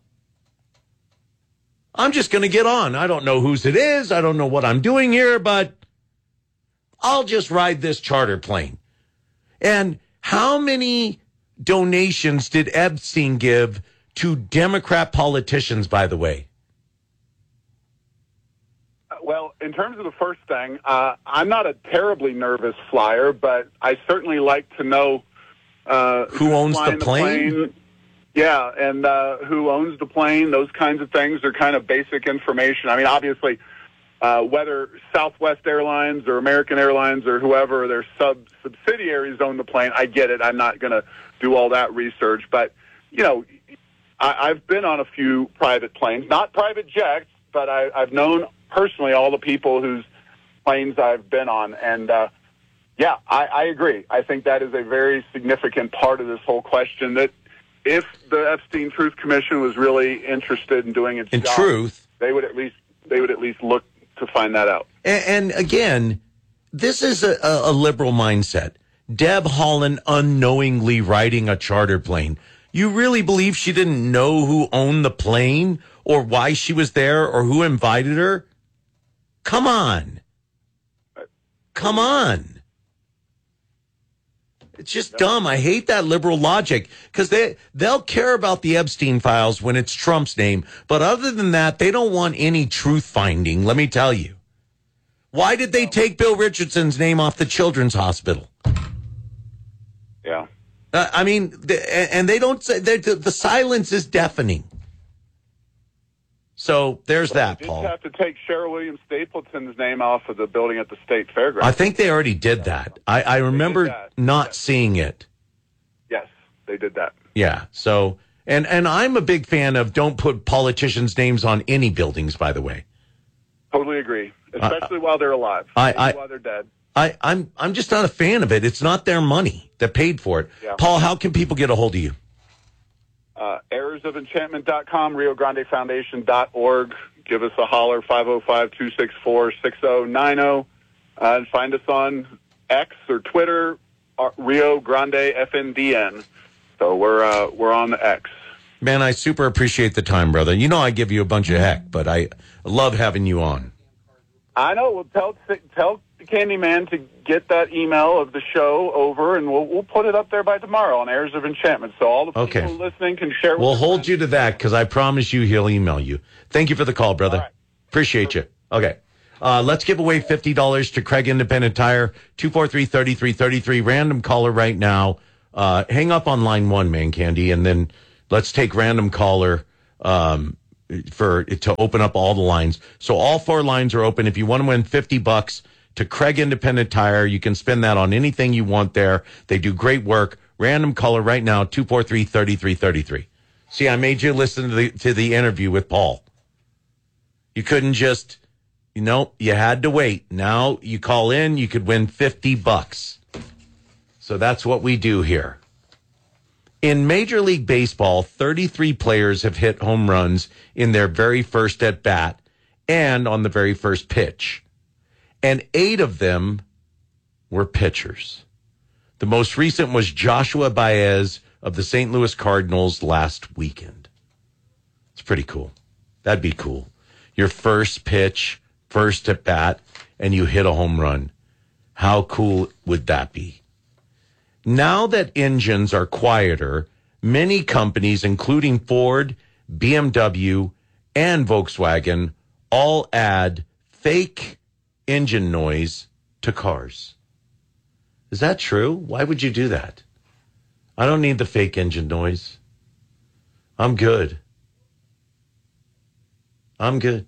I'm just going to get on. I don't know whose it is. I don't know what I'm doing here, but I'll just ride this charter plane. And how many donations did Epstein give to Democrat politicians, by the way? Well, in terms of the first thing, uh, I'm not a terribly nervous flyer, but I certainly like to know uh, who owns the the plane? plane. Yeah, and uh, who owns the plane. Those kinds of things are kind of basic information. I mean, obviously, uh, whether Southwest Airlines or American Airlines or whoever, their sub subsidiaries own the plane, I get it. I'm not going to do all that research. But, you know, I, I've been on a few private planes, not private jets, but I, I've known personally all the people whose planes I've been on. And, uh, yeah, I, I agree. I think that is a very significant part of this whole question, that if the Epstein Truth Commission was really interested in doing its In job, truth. they would at least they would at least look to find that out. And, and again, this is a, a liberal mindset. Deb Holland unknowingly riding a charter plane. You really believe she didn't know who owned the plane or why she was there or who invited her? Come on. Come on. It's just dumb. I hate that liberal logic because they, they'll care about the Epstein files when it's Trump's name. But other than that, they don't want any truth finding, let me tell you. Why did they take Bill Richardson's name off the Children's Hospital? Yeah. Uh, I mean, the, and they don't say, the, the silence is deafening. So there's that, They Paul. did have to take Cheryl Williams Stapleton's name off of the building at the State Fairgrounds. I think they already did that. I, I remember that. not Yes. seeing it. Yes, they did that. Yeah. So, and, and I'm a big fan of don't put politicians' names on any buildings, by the way. Totally agree, especially uh, while they're alive. I, Maybe I, while they're dead. I, I'm, I'm just not a fan of it. It's not their money that paid for it. Yeah. Paul, how can people get a hold of you? Uh, errors of enchantment dot com, Rio Grande Foundation dot org. Give us a holler, five oh five, two six four, six oh nine oh. Uh, and find us on X or Twitter, uh, Rio Grande F N D N. So we're uh, we're on the X. Man, I super appreciate the time, brother. You know I give you a bunch of heck, but I love having you on. I know. Well, tell tell Candyman to get that email of the show over, and we'll we'll put it up there by tomorrow on Heirs of Enchantment, so all the people Okay. listening can share. We'll with hold friends. you to that because I promise you he'll email you. Thank you for the call, brother. Right. Appreciate you. Okay. Uh, let's give away fifty dollars to Craig Independent Tire, two four three, three three three three. Random caller right now. Uh, hang up on line one, man, Candy, and then let's take random caller um, for to open up all the lines. So all four lines are open. If you want to win fifty bucks to Craig Independent Tire, you can spend that on anything you want there. They do great work. Random caller right now, two four three, three three three three. See, I made you listen to the, to the interview with Paul. You couldn't just, you know, you had to wait. Now you call in, you could win fifty bucks. So that's what we do here. In Major League Baseball, thirty-three players have hit home runs in their very first at bat and on the very first pitch. And eight of them were pitchers. The most recent was Joshua Baez of the Saint Louis Cardinals last weekend. It's pretty cool. That'd be cool. Your first pitch, first at bat, and you hit a home run. How cool would that be? Now that engines are quieter, many companies, including Ford, B M W, and Volkswagen, all add fake engine noise to cars. Is that true? Why would you do that? I don't need the fake engine noise. I'm good. I'm good.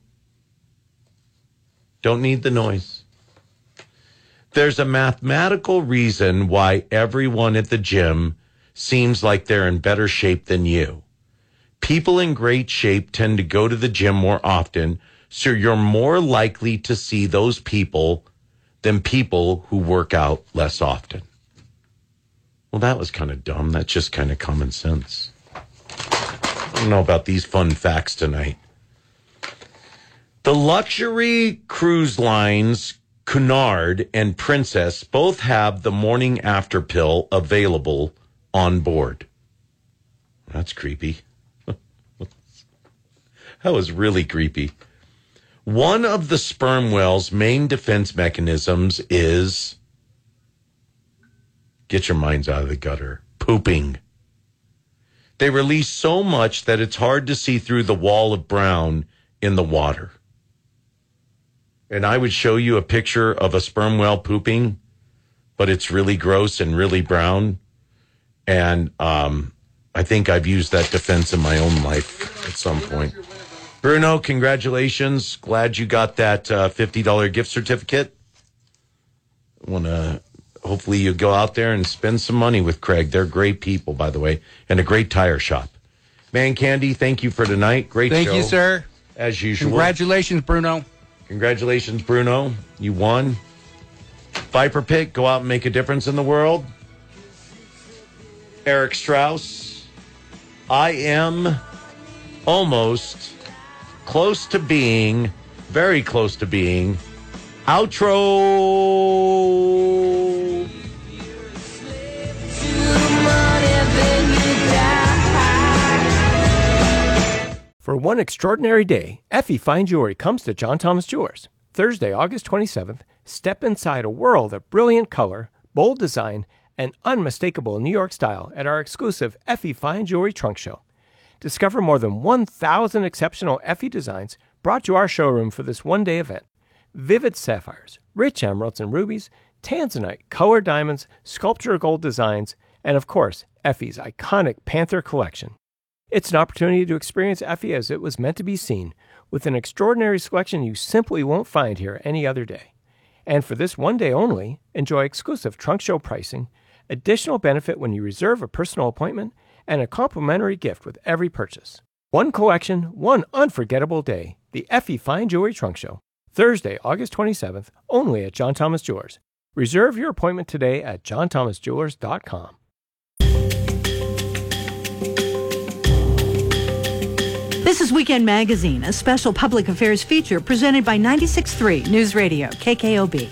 Don't need the noise. There's a mathematical reason why everyone at the gym seems like they're in better shape than you. People in great shape tend to go to the gym more often, so you're more likely to see those people than people who work out less often. Well, that was kind of dumb. That's just kind of common sense. I don't know about these fun facts tonight. The luxury cruise lines Cunard and Princess both have the morning after pill available on board. That's creepy. That was really creepy. One of the sperm whale's main defense mechanisms is, get your minds out of the gutter, pooping. They release so much that it's hard to see through the wall of brown in the water. And I would show you a picture of a sperm whale pooping, but it's really gross and really brown. And um, I think I've used that defense in my own life at some point. Bruno, congratulations. Glad you got that uh, fifty dollars gift certificate. I want to, hopefully you go out there and spend some money with Craig. They're great people, by the way, and a great tire shop. Man Candy, thank you for tonight. Great thank show. Thank you, sir. As usual. Congratulations, Bruno. Congratulations, Bruno. You won. Viper Pit, go out and make a difference in the world. Eric Strauss, I am almost close to being, very close to being, outro. For one extraordinary day, Effie Fine Jewelry comes to John Thomas Jewelers. Thursday, August twenty-seventh, step inside a world of brilliant color, bold design, and unmistakable New York style at our exclusive Effie Fine Jewelry Trunk Show. Discover more than one thousand exceptional Effie designs brought to our showroom for this one-day event. Vivid sapphires, rich emeralds and rubies, tanzanite, colored diamonds, sculpture gold designs, and of course, Effie's iconic Panther collection. It's an opportunity to experience Effie as it was meant to be seen, with an extraordinary selection you simply won't find here any other day. And for this one day only, enjoy exclusive trunk show pricing, additional benefit when you reserve a personal appointment, and a complimentary gift with every purchase. One collection, one unforgettable day. The Effie Fine Jewelry Trunk Show. Thursday, August twenty-seventh, only at John Thomas Jewelers. Reserve your appointment today at john thomas jewelers dot com. This is Weekend Magazine, a special public affairs feature presented by ninety-six point three News Radio, K K O B.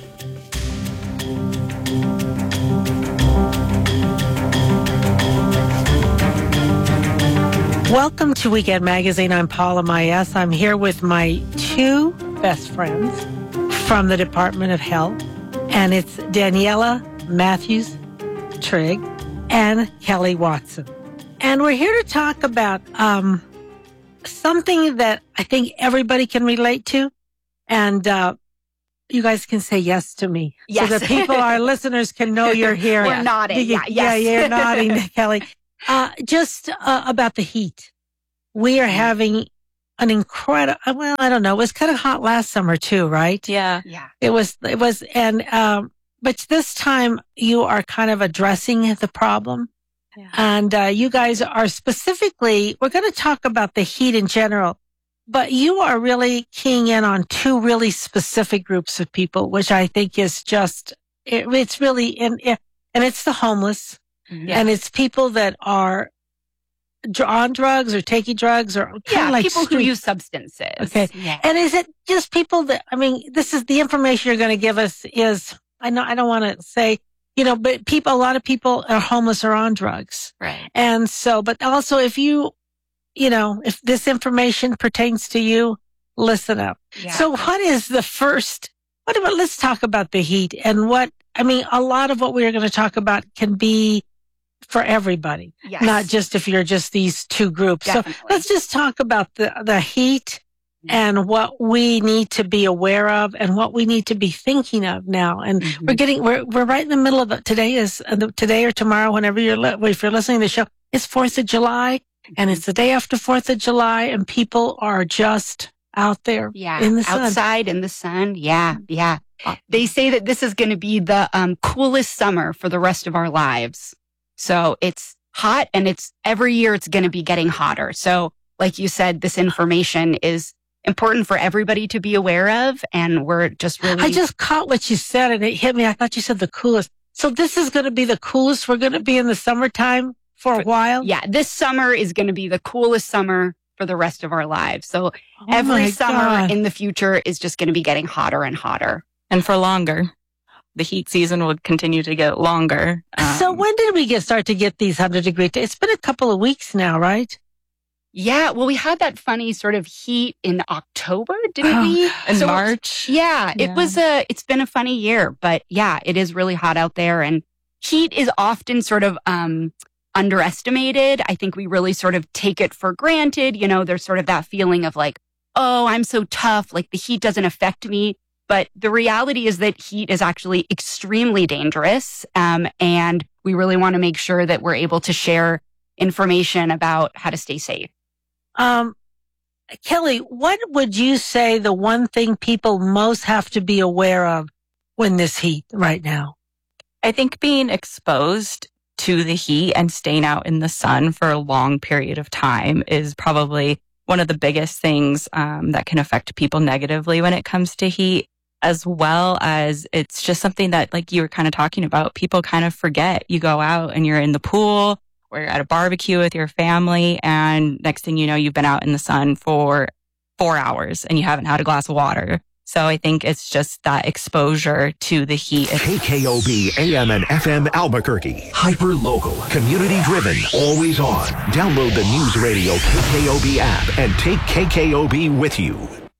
Welcome to Weekend Magazine. I'm Paula Mayes. I'm here with my two best friends from the Department of Health, and it's Daniela Matthews Trigg and Kelly Watson. And we're here to talk about um, something that I think everybody can relate to, and uh, you guys can say yes to me. Yes. So that people, our listeners, can know you're here. We're nodding. You, Yeah, yes. yeah, you're nodding, Kelly. Uh, just uh, about the heat. We are having an incredible, well, I don't know. It was kind of hot last summer too, right? Yeah. Yeah. It was, it was, and, um, but this time you are kind of addressing the problem. Yeah. And, uh, you guys are specifically, we're going to talk about the heat in general, but you are really keying in on two really specific groups of people, which I think is just, it, it's really, and, and it's the homeless. Yeah. And it's people that are on drugs or taking drugs or kind yeah, of like people street. who use substances. Okay. Yeah. And is it just people that, I mean, this is the information you're going to give us is, I know, I don't want to say, you know, but people, a lot of people are homeless or on drugs. Right. And so, but also if you, you know, if this information pertains to you, listen up. Yeah. So what is the first, what about, let's talk about the heat and what, I mean, a lot of what we're going to talk about can be for everybody, yes. not just if you're just these two groups. Definitely. So let's just talk about the, the heat and what we need to be aware of and what we need to be thinking of now. And mm-hmm. we're getting, we're, we're right in the middle of the, today is uh, the, today or tomorrow, whenever you're, li- if you're listening to the show, it's fourth of July and it's the day after fourth of July and people are just out there yeah. in the sun. Outside in the sun. Yeah. Yeah. They say that this is going to be the um, coolest summer for the rest of our lives. So it's hot and it's every year it's going to be getting hotter. So like you said, this information is important for everybody to be aware of. And we're just really. I just caught what you said and it hit me. I thought you said the coolest. So this is going to be the coolest we're going to be in the summertime for a while? Yeah. This summer is going to be the coolest summer for the rest of our lives. So oh every summer God. in the future is just going to be getting hotter and hotter. And for longer. The heat season will continue to get longer. Um, so when did we get start to get these one hundred degree? T- it's been a couple of weeks now, right? Yeah. Well, we had that funny sort of heat in October, didn't Oh, we? in So- March. Yeah, Yeah. It was a, it's been a funny year, but yeah, it is really hot out there and heat is often sort of, um, underestimated. I think we really sort of take it for granted. You know, there's sort of that feeling of like, oh, I'm so tough. Like the heat doesn't affect me. But the reality is that heat is actually extremely dangerous. Um, and we really want to make sure that we're able to share information about how to stay safe. Um, Kelly, what would you say the one thing people most have to be aware of when this heat right now? I think being exposed to the heat and staying out in the sun for a long period of time is probably one of the biggest things um, that can affect people negatively when it comes to heat, as well as it's just something that, like you were kind of talking about, people kind of forget. You go out and you're in the pool or you're at a barbecue with your family, and next thing you know, you've been out in the sun for four hours and you haven't had a glass of water. So I think it's just that exposure to the heat. K K O B A M and F M Albuquerque. Hyper local, community driven, always on. Download the News Radio K K O B app and take K K O B with you.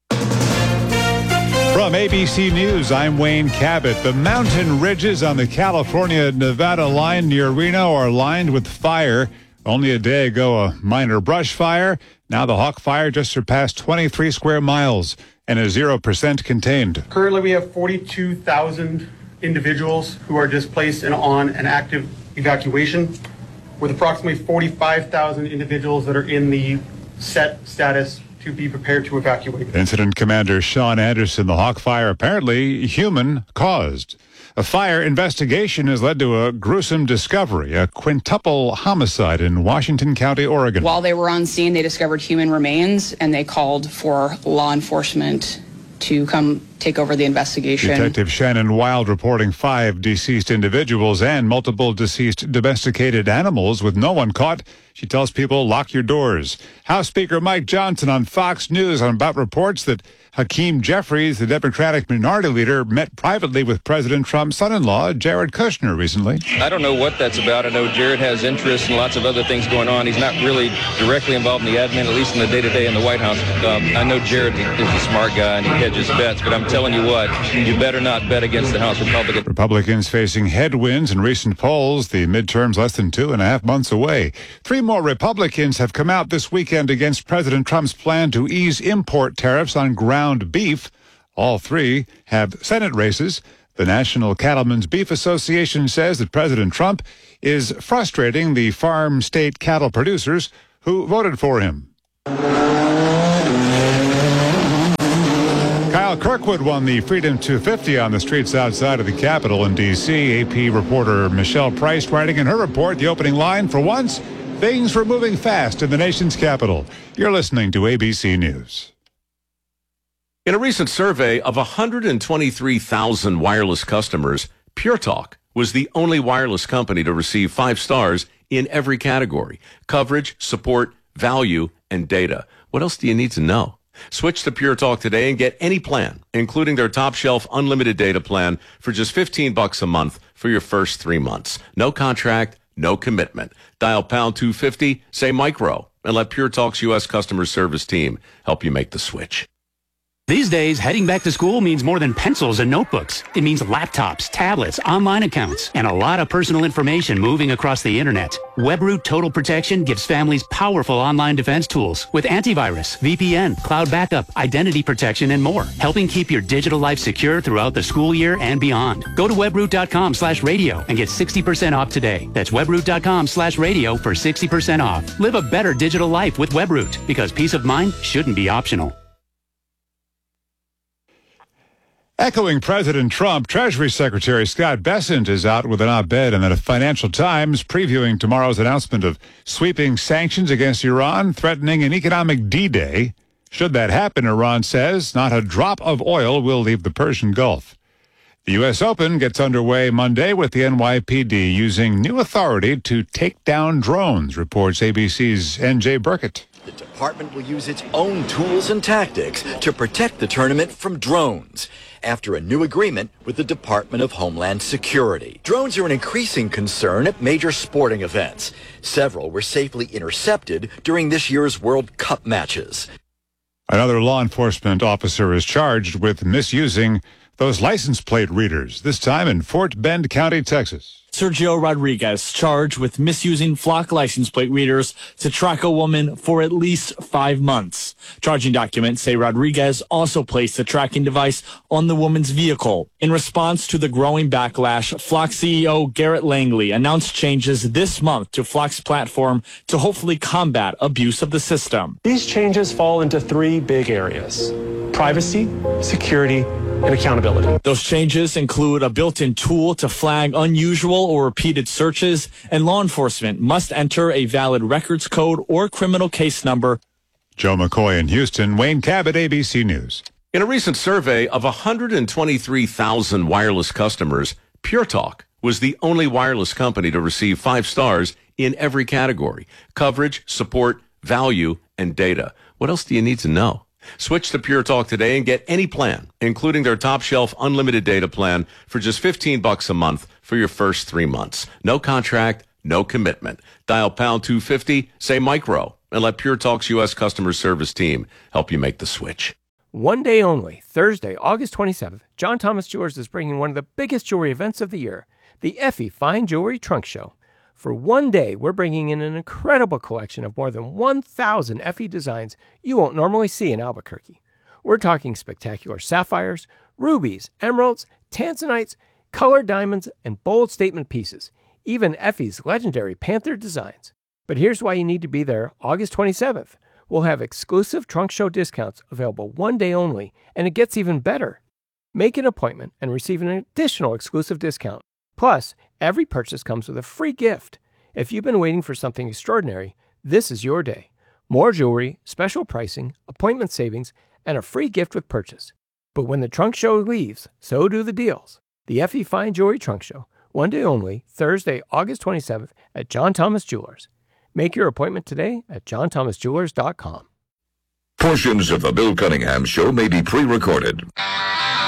From A B C News, I'm Wayne Cabot. The mountain ridges on the California-Nevada line near Reno are lined with fire. Only a day ago, a minor brush fire. Now the Hawk Fire just surpassed twenty-three square miles and is zero percent contained. Currently, we have forty-two thousand individuals who are displaced and on an active evacuation, with approximately forty-five thousand individuals that are in the set status to be prepared to evacuate. Incident Commander Sean Anderson, the Hawk Fire apparently human-caused. A fire investigation has led to a gruesome discovery, a quintuple homicide in Washington County, Oregon. While they were on scene, they discovered human remains, and they called for law enforcement to come take over the investigation. Detective Shannon Wild reporting five deceased individuals and multiple deceased domesticated animals with no one caught. She tells people, lock your doors. House Speaker Mike Johnson on Fox News on about reports that Hakeem Jeffries, the Democratic minority leader, met privately with President Trump's son-in-law, Jared Kushner, recently. I don't know what that's about. I know Jared has interests and lots of other things going on. He's not really directly involved in the admin, at least in the day-to-day in the White House. Um, I know Jared is a smart guy and he hedges bets, but I'm telling you what, you better not bet against the House Republicans. Republicans facing headwinds in recent polls, the midterms less than two and a half months away. Three more Republicans have come out this weekend against President Trump's plan to ease import tariffs on ground beef. All three have Senate races. The National Cattlemen's Beef Association says that President Trump is frustrating the farm state cattle producers who voted for him. Kyle Kirkwood won the Freedom two fifty on the streets outside of the Capitol in D C A P reporter Michelle Price writing in her report the opening line, for once, things were moving fast in the nation's capital. You're listening to A B C News. In a recent survey of one hundred twenty-three thousand wireless customers, Pure Talk was the only wireless company to receive five stars in every category: coverage, support, value, and data. What else do you need to know? Switch to Pure Talk today and get any plan, including their top shelf unlimited data plan, for just fifteen bucks a month for your first three months. No contract, no commitment. Dial pound two fifty, say micro, and let Pure Talk's U S customer service team help you make the switch. These days, heading back to school means more than pencils and notebooks. It means laptops, tablets, online accounts, and a lot of personal information moving across the internet. WebRoot Total Protection gives families powerful online defense tools with antivirus, V P N, cloud backup, identity protection, and more, helping keep your digital life secure throughout the school year and beyond. Go to webroot.com slash radio and get sixty percent off today. That's webroot.com slash radio for sixty percent off. Live a better digital life with WebRoot, because peace of mind shouldn't be optional. Echoing President Trump, Treasury Secretary Scott Bessent is out with an op-ed in the Financial Times previewing tomorrow's announcement of sweeping sanctions against Iran, threatening an economic D-Day. Should that happen, Iran says, not a drop of oil will leave the Persian Gulf. The U S Open gets underway Monday with the N Y P D using new authority to take down drones, reports A B C's N J Burkett. The department will use its own tools and tactics to protect the tournament from drones after a new agreement with the Department of Homeland Security. Drones are an increasing concern at major sporting events. Several were safely intercepted during this year's World Cup matches. Another law enforcement officer is charged with misusing those license plate readers, this time in Fort Bend County, Texas. Sergio Rodriguez charged with misusing flock license plate readers to track a woman for at least five months. Charging documents say Rodriguez also placed the tracking device on the woman's vehicle. In response to the growing backlash, Flock C E O Garrett Langley announced changes this month to Flock's platform to hopefully combat abuse of the system. These changes fall into three big areas: privacy, security, and accountability. Those changes include a built-in tool to flag unusual or repeated searches, and law enforcement must enter a valid records code or criminal case number. Joe McCoy in Houston, Wayne Cabot, A B C News. In a recent survey of one hundred twenty-three thousand wireless customers, Pure Talk was the only wireless company to receive five stars in every category: coverage, support, value, and data. What else do you need to know? Switch to Pure Talk today and get any plan, including their top shelf unlimited data plan, for just fifteen bucks a month for your first three months. No contract, no commitment. Dial pound two fifty, say micro, and let Pure Talk's U S customer service team help you make the switch. One day only, Thursday, August twenty-seventh, John Thomas Jewelers is bringing one of the biggest jewelry events of the year, the Effie Fine Jewelry Trunk Show. For one day, we're bringing in an incredible collection of more than one thousand Effie designs you won't normally see in Albuquerque. We're talking spectacular sapphires, rubies, emeralds, tanzanites, colored diamonds, and bold statement pieces, even Effie's legendary Panther designs. But here's why you need to be there August twenty-seventh. We'll have exclusive trunk show discounts available one day only, and it gets even better. Make an appointment and receive an additional exclusive discount. Plus, every purchase comes with a free gift. If you've been waiting for something extraordinary, this is your day. More jewelry, special pricing, appointment savings, and a free gift with purchase. But when the trunk show leaves, so do the deals. The Effie Fine Jewelry Trunk Show, one day only, Thursday, August twenty-seventh at John Thomas Jewelers. Make your appointment today at john thomas jewelers dot com. Portions of the Bill Cunningham Show may be pre-recorded.